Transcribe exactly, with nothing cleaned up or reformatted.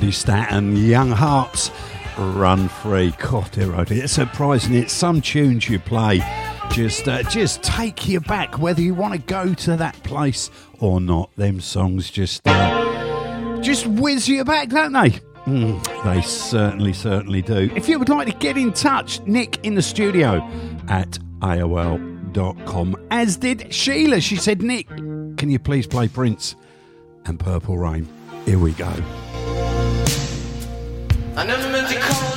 Blondie Staten, Young Hearts, Run Free. God, dear, oh dear. It's surprising. It's some tunes you play just uh, just take you back, whether you want to go to that place or not. Them songs just uh, just whiz you back, don't they? Mm, they certainly, certainly do. If you would like to get in touch, Nick in the studio at A O L dot com, as did Sheila. She said, Nick, can you please play Prince and Purple Rain? Here we go. I never meant to call